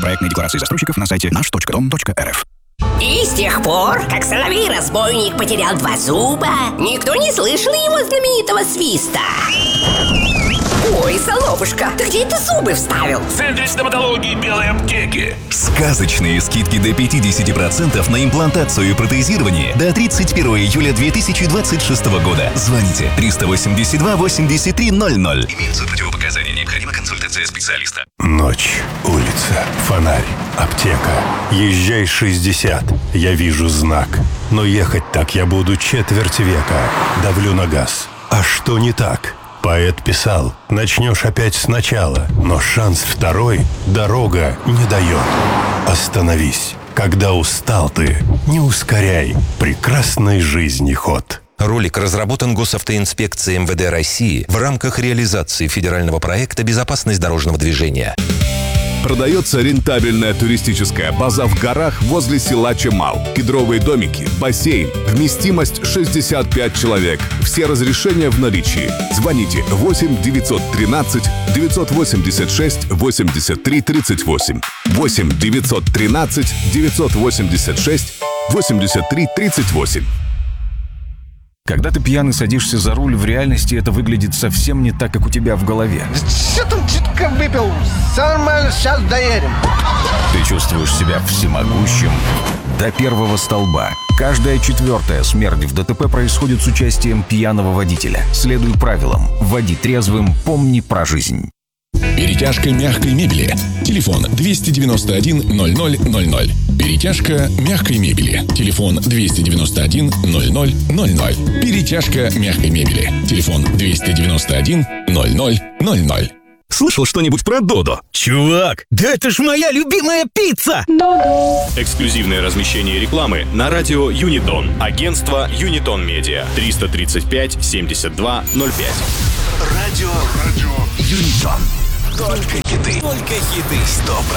Проектные декларации застройщиков на сайте наш.дом.рф. И с тех пор, как соловей-разбойник потерял 2 зуба, никто не слышал его знаменитого свиста. Ой, Соловушка, ты где это зубы вставил? В центре стоматологии белой аптеки. Сказочные скидки до 50% на имплантацию и протезирование до 31 июля 2026 года. Звоните 382 83 00. Имеются противопоказания. Необходима консультация специалиста. Ночь, улица, фонарь, аптека. Езжай 60. Я вижу знак. Но ехать так я буду четверть века. Давлю на газ. А что не так? Поэт писал: начнешь опять сначала, но шанс второй дорога не дает. Остановись. Когда устал ты, не ускоряй прекрасной жизни ход. Ролик разработан Госавтоинспекцией МВД России в рамках реализации федерального проекта «Безопасность дорожного движения». Продается рентабельная туристическая база в горах возле села Чемал. Кедровые домики, бассейн, вместимость 65 человек. Все разрешения в наличии. Звоните 8 913 986 83 38. 8 913 986 83 38. Когда ты пьяный садишься за руль, в реальности это выглядит совсем не так, как у тебя в голове. Что там чутка выпил? Нормально, сейчас доедем. Ты чувствуешь себя всемогущим до первого столба. Каждая 4-я смерть в ДТП происходит с участием пьяного водителя. Следуй правилам. Води трезвым, помни про жизнь. Перетяжка мягкой мебели. Телефон 291 0000. Перетяжка мягкой мебели. Телефон 291 0000. Перетяжка мягкой мебели. Телефон 291 0000. Слышал что-нибудь про Додо? Чувак, да это ж моя любимая пицца! Додо. Эксклюзивное размещение рекламы на радио Юнитон. Агентство Юнитон Медиа. 335 72 05. Радио Юнитон. Только хиты. Только хиты. 100%.